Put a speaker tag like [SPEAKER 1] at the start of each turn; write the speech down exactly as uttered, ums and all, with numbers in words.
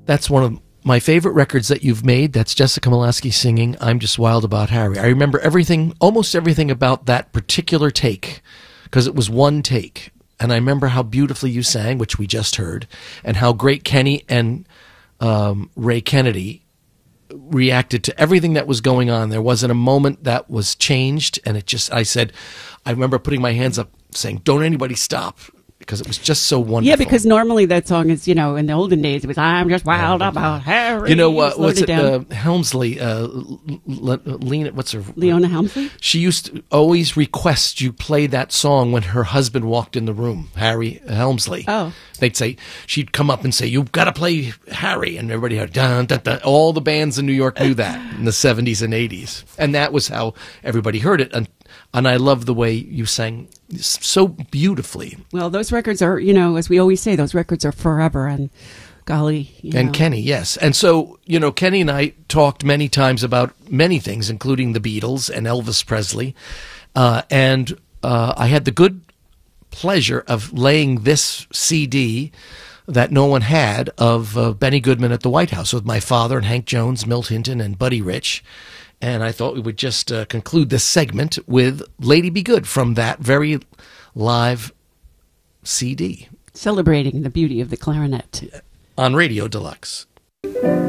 [SPEAKER 1] That's one of my favorite records that you've made. That's Jessica Molaskey singing I'm Just Wild About Harry. I remember everything, almost everything about that particular take, because it was one take. And I remember how beautifully you sang, which we just heard, and how great Kenny and um, Ray Kennedy reacted to everything that was going on. There wasn't a moment that was changed, and it just, I said, I remember putting my hands up saying, don't anybody stop, because it was just so wonderful.
[SPEAKER 2] Yeah, because normally that song is, you know, in the olden days, it was I'm Just Wild About Harry.
[SPEAKER 1] You know, uh, what's
[SPEAKER 2] it
[SPEAKER 1] it, uh, Helmsley, uh, Lena, what's her?
[SPEAKER 2] Leona Helmsley?
[SPEAKER 1] She used to always request you play that song when her husband walked in the room, Harry Helmsley.
[SPEAKER 2] Oh.
[SPEAKER 1] They'd say, she'd come up and say, you've got to play Harry. And everybody had, dun, dun, dun. All the bands in New York knew that in the seventies and eighties. And that was how everybody heard it. And, and I love the way you sang so beautifully.
[SPEAKER 2] Well, those records are, you know, as we always say, those records are forever. And golly. You
[SPEAKER 1] and
[SPEAKER 2] know.
[SPEAKER 1] Kenny, yes. And so, you know, Kenny and I talked many times about many things, including the Beatles and Elvis Presley. Uh, and uh, I had the good pleasure of laying this C D that no one had of uh, Benny Goodman at the White House with my father and Hank Jones, Milt Hinton, and Buddy Rich. And I thought we would just uh, conclude this segment with Lady Be Good from that very live C D.
[SPEAKER 2] Celebrating the beauty of the clarinet.
[SPEAKER 1] On Radio Deluxe.